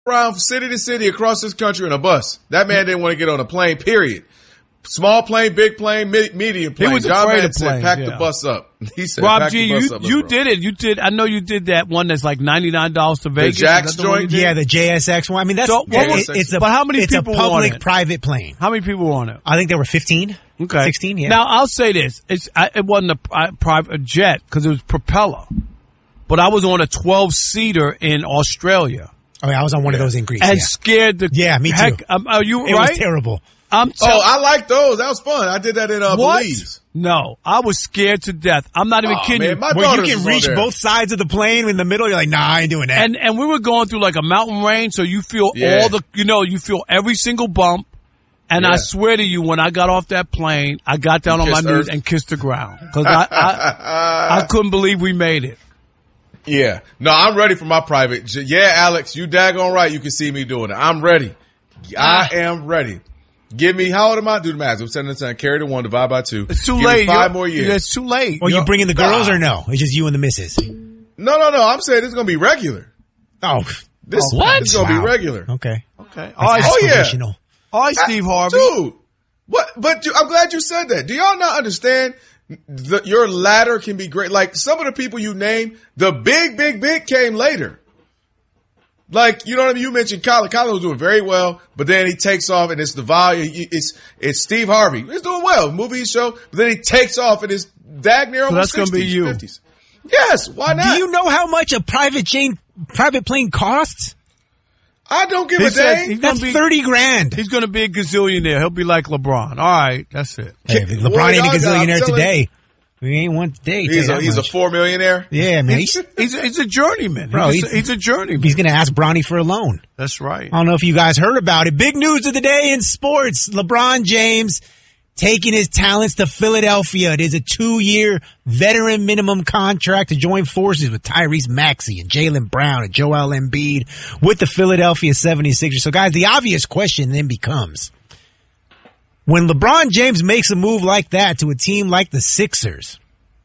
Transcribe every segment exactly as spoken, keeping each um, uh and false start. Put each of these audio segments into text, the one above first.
around city to city across this country in a bus. That man didn't want to get on a plane, period. Small plane, big plane, me- medium plane. He was John afraid Madden of said, planes, pack yeah. the bus up. He said, Rob pack G, the bus you, up. you did it. You did. I know you did that one that's like ninety-nine dollars to Vegas. Jack's Is that the one you joint? did? Yeah, the J S X one. I mean, that's So, what it- was- it's a but how many it's people a were on public it? private plane. How many people were on it? I think there were fifteen. Okay. sixteen, yeah. Now, I'll say this. It's I, It wasn't a, a private jet because it was propeller. But I was on a twelve-seater in Australia. Oh, yeah, I was on one of those in Greece. And yeah. scared the Yeah, me too. heck. Um, are you It right? was terrible. I'm Oh, tell- I like those. That was fun. I did that in uh, what? Belize. No, I was scared to death. I'm not even Oh, kidding man, you. my Where you daughters can was on reach there. both sides of the plane in the middle. You're like, nah, I ain't doing that. And and we were going through like a mountain range, so you feel Yeah. all the, you know, you feel every single bump. And Yeah. I swear to you, when I got off that plane, I got down You on my kissed knees Earth? and kissed the ground because I, I I couldn't believe we made it. Yeah. No, I'm ready for my private. j- Yeah, Alex, you daggone right. You can see me doing it. I'm ready. I am ready. Give me, how old am I? Do the math. I'm seven to ten. Carry the one, divide by two. It's too Give late. Me five You're- more years. It's too late. Or you You're- bringing the girls Nah. or no? It's just you and the missus. No, no, no. I'm saying it's going to be regular. Oh, This, oh, what? This is going to Wow. be regular. Okay. Okay. All right, Oh, yeah. Aspirational. all right, Steve Harvey. Dude, what? But you, I'm glad you said that. Do y'all not understand? The, your ladder can be great. Like some of the people you name, the big, big, big came later. Like, you know what I mean? You mentioned Colin. Colin was doing very well, but then he takes off and it's the volume. It's, it's Steve Harvey. He's doing well. Movie show, but then he takes off and it's dag near So almost that's gonna be sixties, you. fifties. Yes. Why not? Do you know how much a private chain, private plane costs? I don't give He a said dang. he's gonna That's be thirty grand. he's going to be a gazillionaire. He'll be like LeBron. All right, that's it. Hey, Boy, LeBron ain't a y'all got- I'm gazillionaire telling- today. We ain't one today. tell you He's a, that he's a much. four millionaire. Yeah, man. He's, He's, he's, a, he's a journeyman. Bro, he's, a, he's- he's a journeyman. he's gonna ask Bronny for a loan. That's right. I don't know if you guys heard about it. Big news of the day in sports. LeBron James taking his talents to Philadelphia. It is a two-year veteran minimum contract to join forces with Tyrese Maxey and Jaylen Brown and Joel Embiid with the Philadelphia seventy-sixers. So, guys, the obvious question then becomes, when LeBron James makes a move like that to a team like the Sixers,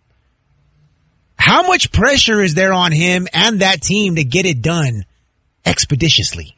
how much pressure is there on him and that team to get it done expeditiously?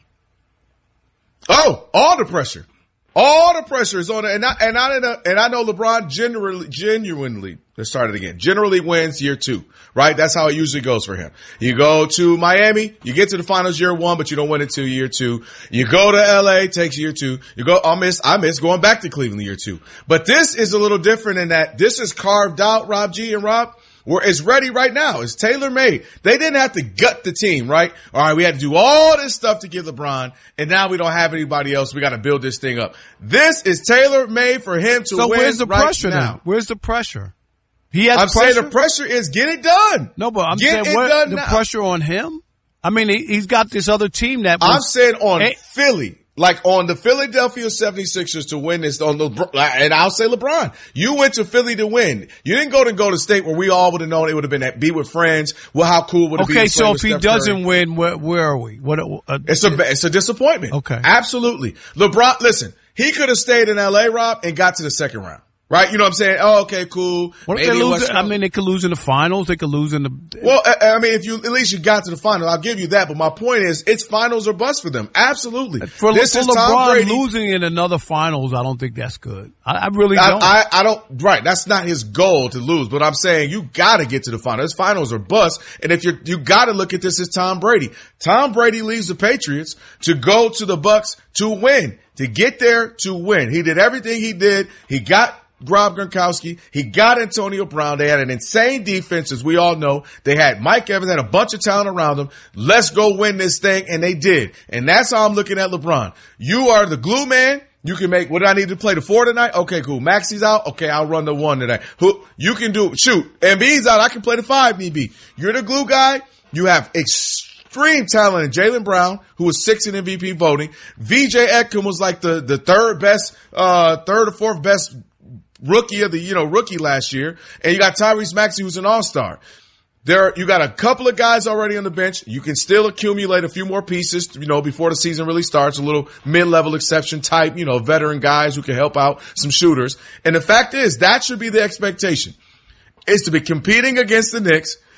Oh, all the pressure. All the pressure is on it. And I, and I, and I know LeBron generally, genuinely, let's start it again, generally wins year two, right? That's how it usually goes for him. You go to Miami, you get to the finals year one, but you don't win it till year two. You go to L A, takes year two. You go, I miss, I miss going back to Cleveland year two. But this is a little different in that this is carved out, Rob G and Rob, where it's ready right now. It's tailor-made. They didn't have to gut the team, right? All right, we had to do all this stuff to get LeBron, and now we don't have anybody else. We got to build this thing up. This is tailor-made for him to So win where's the right pressure now. then? Where's the pressure? He has I'm pressure. saying the pressure is get it done. No, but I'm Get saying it what, done the now. pressure on him. I mean, he, he's got this other team that I'm was, saying on Eh. Philly, like on the Philadelphia seventy-sixers to win this on the, and I'll say LeBron, you went to Philly to win. You didn't go to Golden State where we all would have known it would have been at be with friends. Well, how cool would it be? Okay, to play so with if he Steph doesn't Curry? win, where, where are we? What? Uh, It's a it's a disappointment. Okay. Absolutely. LeBron, listen, he could have stayed in L A, Rob, and got to the second round. Right? You know what I'm saying? Oh, okay, cool. what if Maybe they it lose? was- I mean, they could lose in the finals. They could lose in the. well, I, I mean, if you, at least you got to the final, I'll give you that. But my point is, it's finals or bust for them. Absolutely. For, this for is Tom LeBron Brady. losing in another finals, I don't think that's good. I, I really don't. I, I, I don't, right. That's not his goal to lose, but I'm saying you gotta get to the finals. Finals or bust. And if you're, you gotta look at this as Tom Brady. Tom Brady leaves the Patriots to go to the Bucks to win, to get there to win. He did everything he did. He got Rob Gronkowski. He got Antonio Brown. They had an insane defense, as we all know. They had Mike Evans, had a bunch of talent around them. Let's go win this thing. And they did. And that's how I'm looking at LeBron. You are the glue man. You can make, what do I need to play the four tonight? Okay, cool. Maxey's out. Okay, I'll run the one tonight. Who, you can do, shoot. Embiid's out. I can play the five, need be. You're the glue guy. You have extreme talent in Jaylen Brown, who was sixth in M V P voting. V J Edkin was like the, the third best, uh, third or fourth best rookie of the, you know, rookie last year. And you got Tyrese Maxey, who's an all-star. There, you got a couple of guys already on the bench. You can still accumulate a few more pieces, you know, before the season really starts. A little mid-level exception type, you know, veteran guys who can help out some shooters. And the fact is, that should be the expectation, is to be competing against the Knicks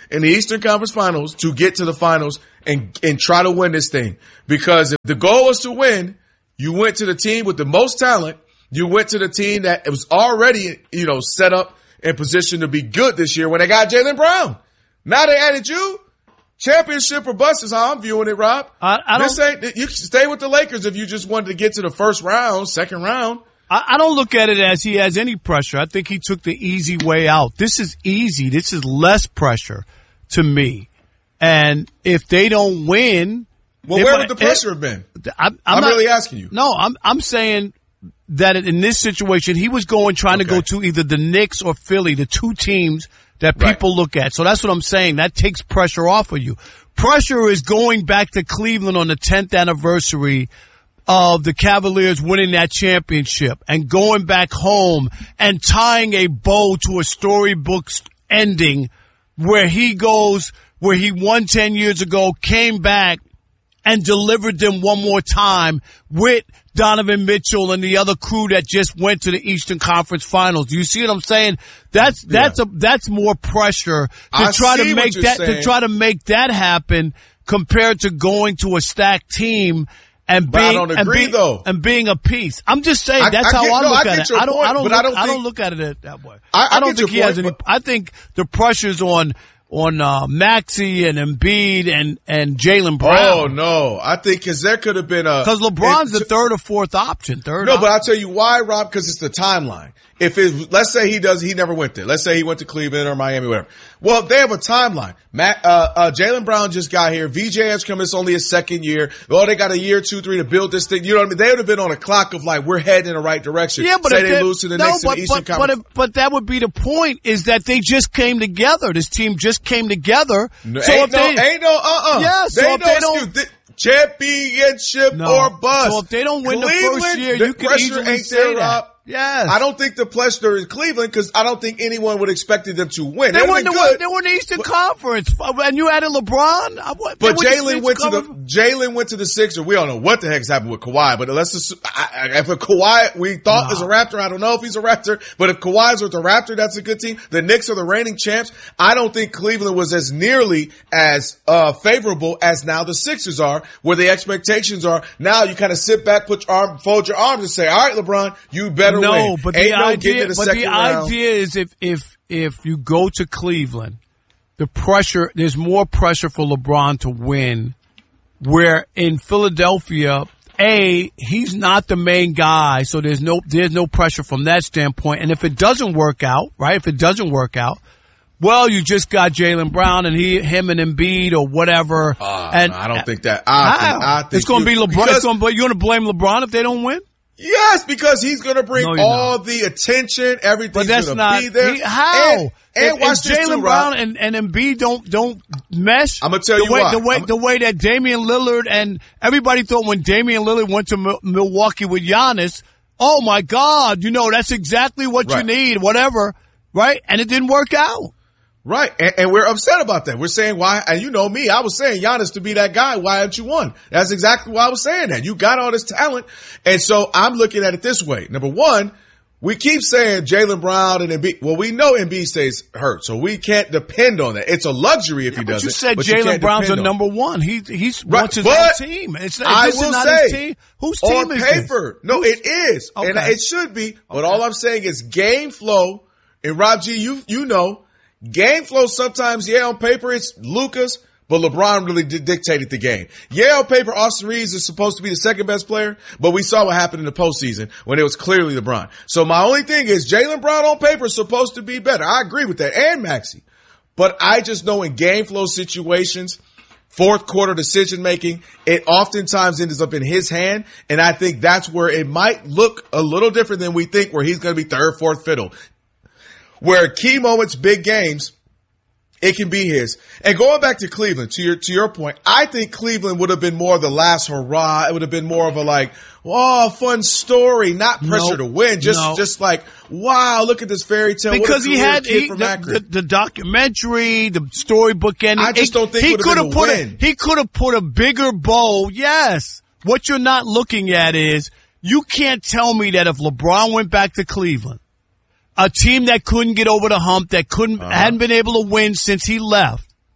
in the Eastern Conference Finals to get to the finals and, and try to win this thing. Because if the goal was to win, you went to the team with the most talent. You went to the team that was already, you know, set up in position to be good this year when they got Jaylen Brown. Now they added you. Championship or bust is how I'm viewing it, Rob. I, I don't, this ain't, you stay with the Lakers if you just wanted to get to the first round, second round. I, I don't look at it as he has any pressure. I think he took the easy way out. This is easy. This is less pressure to me. And if they don't win, well, where would the pressure it, have been? I'm, I'm, I'm not, really asking you. No, I'm I'm saying that in this situation, he was going trying okay. to go to either the Knicks or Philly, the two teams that people right. look at. So that's what I'm saying. That takes pressure off of you. Pressure is going back to Cleveland on the tenth anniversary of the Cavaliers winning that championship and going back home and tying a bow to a storybook ending where he goes, where he won ten years ago, came back and delivered them one more time with Donovan Mitchell and the other crew that just went to the Eastern Conference Finals. Do you see what I'm saying? That's that's yeah. a that's more pressure to I try to see make what that saying. to try to make that happen compared to going to a stacked team and but being I don't and, agree, being, though. and being a piece. I'm just saying I, that's I how get, I no, look I at it. Your I don't point, I don't but look, I don't, I don't think, look at it that way. I, I, I don't think he point, has any. I think the pressure's on. on uh, Maxey and Embiid and, and Jaylen Brown. Oh, no. I think because there could have been a... Because LeBron's the third or fourth option. Third no, option. but I'll tell you why, Rob, because it's the timeline. If it, let's say he does, he never went there. Let's say he went to Cleveland or Miami, whatever. Well, they have a timeline. Matt, uh, uh, Jaylen Brown just got here. V J has come. It's only his second year. Oh, they got a year, two, three to build this thing. You know what I mean? They would have been on a clock of like, we're heading in the right direction. Yeah, but say they, they lose to the no, Knicks but, in the Eastern but, Conference. But, but that would be the point is that they just came together. This team just came together. No, so ain't if no, they, ain't no, uh-uh. Yeah, so they if no they don't, excuse. Championship no. or bust. So if they don't win Cleveland, the first year, the you can pressure easily ain't say there, that. Rob. Yes. I don't think the pressure in Cleveland because I don't think anyone would expected them to win. They, they were in the, good, they were in the Eastern but, Conference, and you added LeBron. I, what, but Jaylen went to the Conference? Jaylen went to the Sixers. We don't know what the heck's happened with Kawhi, but let's just, I, I, if a Kawhi we thought nah. is a Raptor, I don't know if he's a Raptor, but if Kawhi's with the Raptor, that's a good team. The Knicks are the reigning champs. I don't think Cleveland was as nearly as uh favorable as now the Sixers are, where the expectations are. Now you kind of sit back, put your arm, fold your arms, and say, "All right, LeBron, you better no, win." But Ain't the no idea, the but the round. idea is if if if you go to Cleveland, the pressure there's more pressure for LeBron to win. Where in Philadelphia, A, he's not the main guy, so there's no there's no pressure from that standpoint. And if it doesn't work out, right? If it doesn't work out, well, you just got Jaylen Brown and he, him and Embiid or whatever. Uh, and no, I don't think that. I think, I think it's going to be LeBron. Because, it's gonna, you're going to blame LeBron if they don't win? Yes, because he's going to bring no, all not. the attention. Everything's going to be there. He, how? And, and if, watch if this Jaylen too, Brown Rob. and, and Embiid don't don't mesh. I'm gonna tell the you way, why. The way I'm, the way that Damian Lillard and everybody thought when Damian Lillard went to M- Milwaukee with Giannis, oh my God, you know that's exactly what right. you need, whatever, right? And it didn't work out. Right. And, and we're upset about that. We're saying why, and you know me, I was saying Giannis to be that guy. Why haven't you won? That's exactly why I was saying that. You got all this talent. And so I'm looking at it this way. Number one, we keep saying Jaylen Brown and Embiid. Well, we know Embiid stays hurt, so we can't depend on that. It's a luxury if yeah, he but doesn't. You said but Jaylen Brown's a on. number one. He he's right. wants his but own team. It's, it's I will not say, his team. Whose team on is paper, this? no, it is, okay. and it should be. But okay. all I'm saying is game flow. And Rob G, you you know. Game flow sometimes, yeah, on paper it's Lucas, but LeBron really di- dictated the game. Yeah, on paper Austin Reeves is supposed to be the second best player, but we saw what happened in the postseason when it was clearly LeBron. So my only thing is Jaylen Brown on paper is supposed to be better. I agree with that, and Maxey. But I just know in game flow situations, fourth quarter decision making, it oftentimes ends up in his hand, and I think that's where it might look a little different than we think, where he's going to be third, fourth fiddle. Where key moments, big games, it can be his. And going back to Cleveland, to your to your point, I think Cleveland would have been more of the last hurrah. It would have been more of a like, oh, fun story, not pressure nope. to win. Just no. just like, wow, look at this fairy tale. Because he had kid he, from the, the, the documentary, the storybook ending. I just don't think he it would could have have been a put win. A, he could have put a bigger bow. Yes. What you're not looking at is you can't tell me that if LeBron went back to Cleveland, a team that couldn't get over the hump, that couldn't, uh-huh. hadn't been able to win since he left,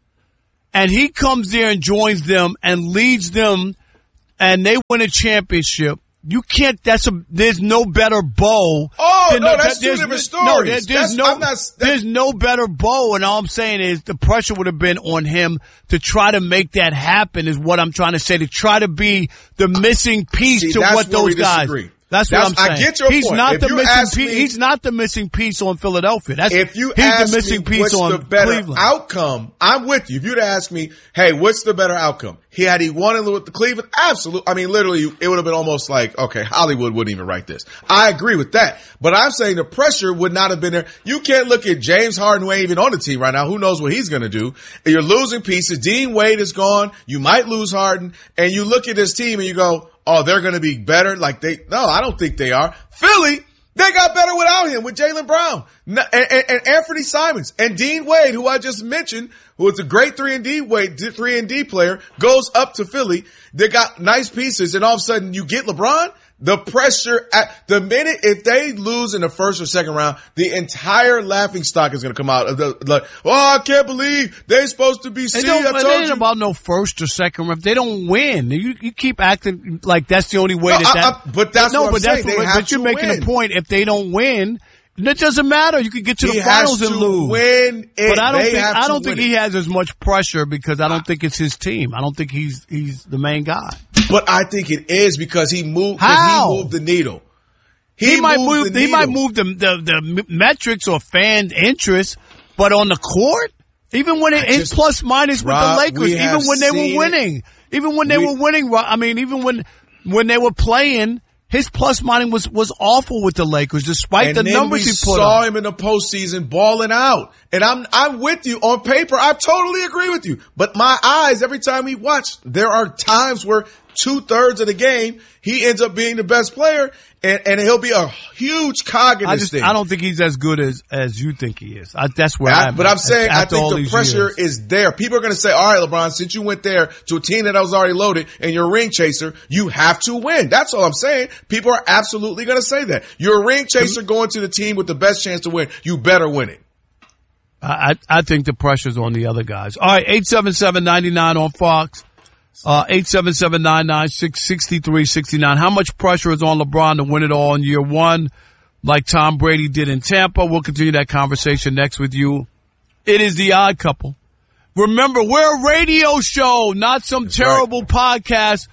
and he comes there and joins them and leads them, and they win a championship. You can't. That's a. There's no better bow. Oh than no, the, that's two different stories. No, there, there's that's, no. I'm not, there's no better bow, and all I'm saying is the pressure would have been on him to try to make that happen. Is what I'm trying to say. To try to be the missing piece See, to what those guys. Disagree. That's, That's what I'm saying. I get your he's point. Not if the you missing piece. Me, he's not the missing piece on Philadelphia. That's if you he's ask the missing me piece what's on the better Cleveland. outcome, I'm with you. If you'd ask me, hey, what's the better outcome? He had he won with the Cleveland, absolutely. I mean, literally, it would have been almost like, okay, Hollywood wouldn't even write this. I agree with that, but I'm saying the pressure would not have been there. You can't look at James Harden, who ain't even on the team right now. Who knows what he's going to do? You're losing pieces. Dean Wade is gone. You might lose Harden, and you look at this team and you go, oh, they're going to be better. Like they, no, I don't think they are. Philly, they got better without him, with Jaylen Brown and, and, and Anthony Simons and Dean Wade, who I just mentioned, who is a great three and D Wade, three and D player, goes up to Philly. They got nice pieces, and all of a sudden you get LeBron. The pressure at the minute, if they lose in the first or second round, the entire laughing stock is going to come out. Like, oh, I can't believe they're supposed to be C. I told it ain't you. about no first or second round. If they don't win, you you keep acting like that's the only way no, that. that I, I, but that's no, what I'm but saying. That's they what, have but you're to making win. a point. If they don't win, it doesn't matter. You could get to he the finals has and to lose. Win it. But I don't they think have I to don't think win he it. has as much pressure because I don't think it's his team. I don't think he's he's the main guy. But I think it is because he moved. How? He moved the needle. He, he might moved move. the He needle. might move the, the the metrics or fan interest, but on the court, even when it, it's plus minus with Rob, the Lakers, we even have when they seen were winning, even when they we, were winning, I mean, even when when they were playing, his plus minus was was awful with the Lakers, despite and the then numbers we he put saw up. him in the postseason balling out. And I'm I'm with you on paper. I totally agree with you. But my eyes, every time we watch, there are times where two thirds of the game he ends up being the best player, and, and he'll be a huge cog in I this just thing. I don't think he's as good as as you think he is. I, that's where I, I'm. but I'm saying I after think all the these pressure years. is there. People are going to say, all right, LeBron, since you went there to a team that was already loaded and you're a ring chaser, you have to win. That's all I'm saying. People are absolutely going to say that. You're a ring chaser going to the team with the best chance to win. You better win it. I, I think the pressure's on the other guys. All right, eight seven seven, nine nine on Fox. Uh, eight seven seven, nine nine six, six three six nine. How much pressure is on LeBron to win it all in year one, like Tom Brady did in Tampa? We'll continue that conversation next with you. It is The Odd Couple. Remember, we're a radio show, not some That's terrible right. podcast.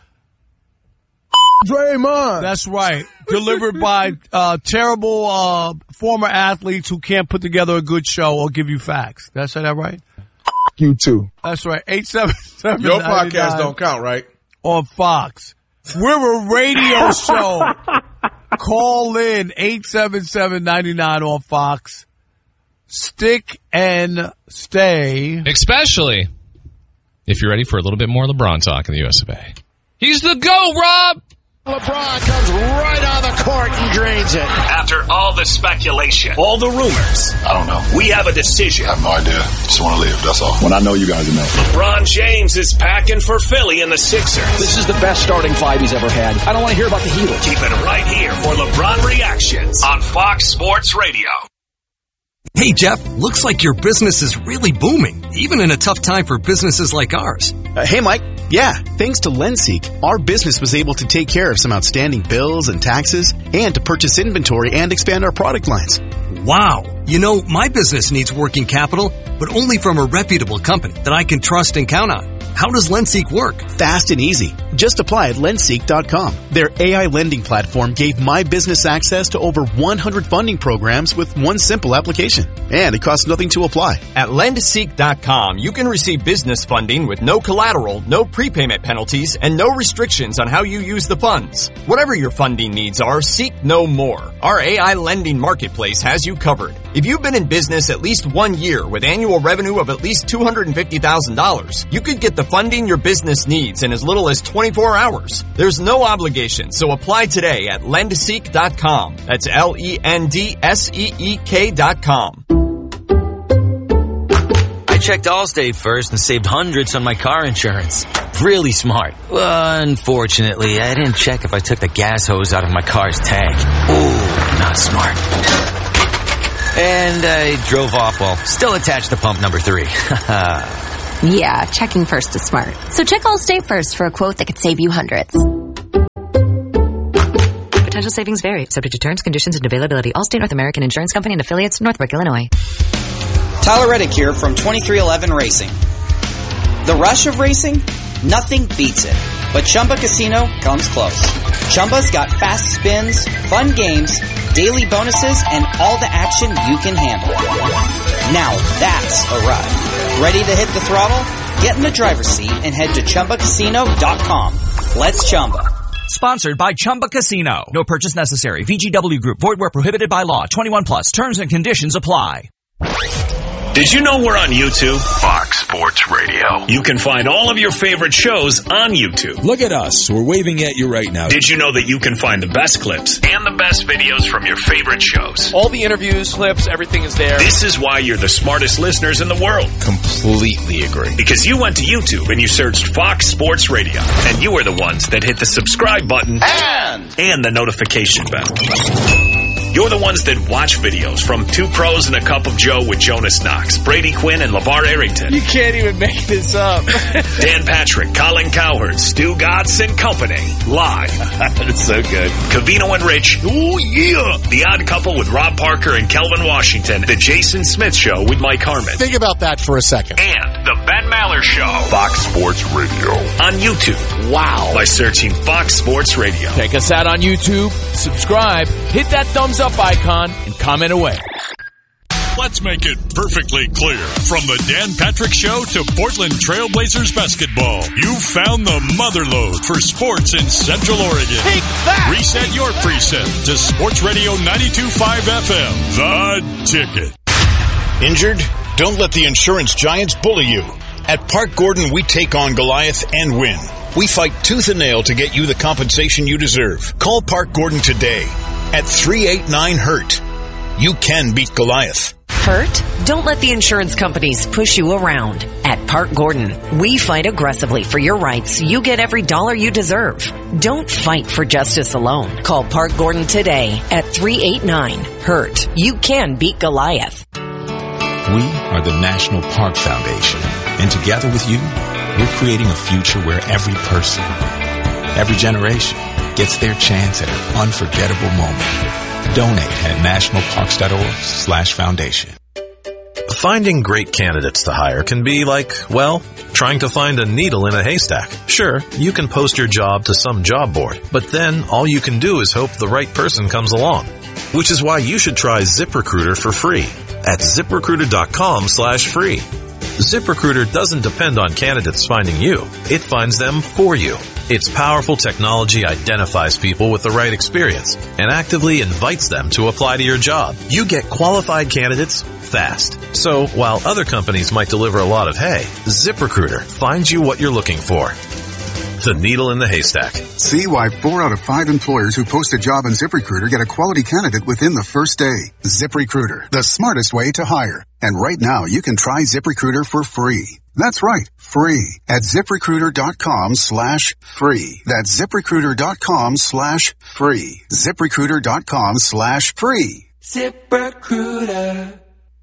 Draymond. That's right. Delivered by uh, terrible uh, former athletes who can't put together a good show or give you facts. Did I say that right? You too. That's right. eight seven seven Your podcast don't count, right? On Fox. We're a radio show. Call in eight seven seven, nine nine on Fox. Stick and stay. Especially if you're ready for a little bit more LeBron talk in the U S of A. He's the GOAT, Rob! LeBron comes right on the court and drains it. After all the speculation, all the rumors, I don't know. We have a decision. I have no idea. Just want to live, that's all. When I know you guys know. LeBron James is packing for Philly and the Sixers. This is the best starting five he's ever had. I don't want to hear about the Heat. Keep it right here for LeBron Reactions on Fox Sports Radio. Hey, Jeff, looks like your business is really booming, even in a tough time for businesses like ours. Uh, hey, Mike. Yeah, thanks to LendSeek, our business was able to take care of some outstanding bills and taxes and to purchase inventory and expand our product lines. Wow. You know, my business needs working capital, but only from a reputable company that I can trust and count on. How does LendSeek work? Fast and easy. Just apply at lendseek dot com. Their A I lending platform gave my business access to over one hundred funding programs with one simple application. And it costs nothing to apply. At lendseek dot com, you can receive business funding with no collateral, no prepayment penalties, and no restrictions on how you use the funds. Whatever your funding needs are, seek no more. Our A I lending marketplace has you covered. If you've been in business at least one year with annual revenue of at least two hundred fifty thousand dollars, you could get the funding your business needs in as little as twenty-four hours. There's no obligation, so apply today at lendseek dot com. That's L E N D S E E K dot com. I checked Allstate first and saved hundreds on my car insurance. Really smart. Well, unfortunately, I didn't check if I took the gas hose out of my car's tank. Ooh, not smart. And I drove off while still attached to pump number three. Yeah, checking first is smart. So check Allstate first for a quote that could save you hundreds. Potential savings vary, subject to terms, conditions, and availability. Allstate North American Insurance Company and affiliates, Northbrook, Illinois. Tyler Reddick here from twenty-three eleven Racing. The rush of racing? Nothing beats it. But Chumba Casino comes close. Chumba's got fast spins, fun games, daily bonuses, and all the action you can handle. Now that's a ride. Ready to hit the throttle? Get in the driver's seat and head to Chumba Casino dot com. Let's Chumba. Sponsored by Chumba Casino. No purchase necessary. V G W Group. Void where prohibited by law. twenty-one plus. Terms and conditions apply. Did you know we're on YouTube? Fox Sports Radio. You can find all of your favorite shows on YouTube. Look at us. We're waving at you right now. Did you know that you can find the best clips and the best videos from your favorite shows? All the interviews, clips, everything is there. This is why you're the smartest listeners in the world. Completely agree. Because you went to YouTube and you searched Fox Sports Radio. And you are the ones that hit the subscribe button and, and the notification bell. You're the ones that watch videos from Two Pros and a Cup of Joe with Jonas Knox, Brady Quinn, and LeVar Arrington. You can't even make this up. Dan Patrick, Colin Cowherd, Stu Gatz and Company. Live. That's so good. Covino and Rich. Oh, yeah. The Odd Couple with Rob Parker and Kelvin Washington. The Jason Smith Show with Mike Harmon. Think about that for a second. And The Ben Maller Show. Fox Sports Radio. On YouTube. Wow. By searching Fox Sports Radio. Check us out on YouTube. Subscribe. Hit that thumbs up icon and comment away. Let's make it perfectly clear. From the Dan Patrick Show to Portland Trailblazers basketball, you've found the motherlode for sports in Central Oregon. Take that! Reset your preset to Sports Radio ninety-two point five F M. The Ticket. Injured? Don't let the insurance giants bully you. At Park Gordon, we take on Goliath and win. We fight tooth and nail to get you the compensation you deserve. Call Park Gordon today at three eight nine hurt. You can beat Goliath. Hurt? Don't let the insurance companies push you around. At Park Gordon, we fight aggressively for your rights so you get every dollar you deserve. Don't fight for justice alone. Call Park Gordon today at three eight nine hurt. You can beat Goliath. We are the National Park Foundation, and together with you, we're creating a future where every person, every generation, gets their chance at an unforgettable moment. Donate at nationalparks.org slash foundation. Finding great candidates to hire can be like, well, trying to find a needle in a haystack. Sure, you can post your job to some job board, but then all you can do is hope the right person comes along. Which is why you should try ZipRecruiter for free at ZipRecruiter.com slash free. ZipRecruiter doesn't depend on candidates finding you. It finds them for you. Its powerful technology identifies people with the right experience and actively invites them to apply to your job. You get qualified candidates fast. So while other companies might deliver a lot of hay, ZipRecruiter finds you what you're looking for. The needle in the haystack. See why four out of five employers who post a job on ZipRecruiter get a quality candidate within the first day. ZipRecruiter, the smartest way to hire. And right now, you can try ZipRecruiter for free. That's right, free at ZipRecruiter.com slash free. That's ZipRecruiter.com slash free. ZipRecruiter.com slash free. ZipRecruiter.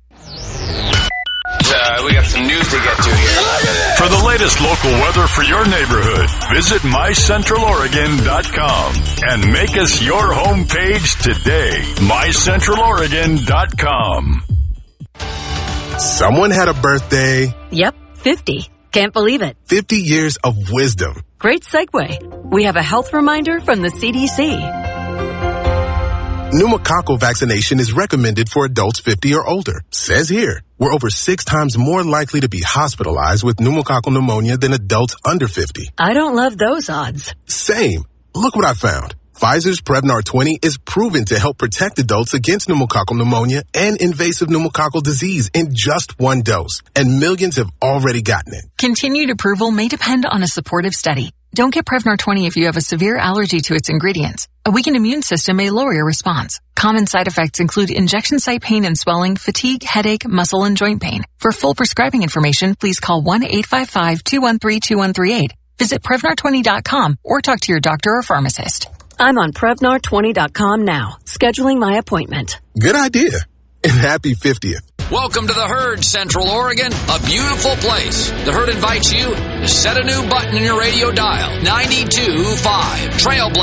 Uh, we got some news to get to here. For the latest local weather for your neighborhood, visit my central oregon dot com and make us your homepage today. my central oregon dot com. Someone had a birthday. Yep, fifty. Can't believe it. fifty years of wisdom. Great segue. We have a health reminder from the C D C. Pneumococcal vaccination is recommended for adults fifty or older. Says here, we're over six times more likely to be hospitalized with pneumococcal pneumonia than adults under fifty. I don't love those odds. Same. Look what I found. Pfizer's Prevnar twenty is proven to help protect adults against pneumococcal pneumonia and invasive pneumococcal disease in just one dose. And millions have already gotten it. Continued approval may depend on a supportive study. Don't get Prevnar twenty if you have a severe allergy to its ingredients. A weakened immune system may lower your response. Common side effects include injection site pain and swelling, fatigue, headache, muscle, and joint pain. For full prescribing information, please call one eight five five, two one three, two one three eight. Visit Prevnar twenty dot com or talk to your doctor or pharmacist. I'm on Prevnar twenty dot com now, scheduling my appointment. Good idea. And happy fiftieth. Welcome to the Herd, Central Oregon, a beautiful place. The Herd invites you to set a new button in your radio dial, ninety-two point five Trailblazer.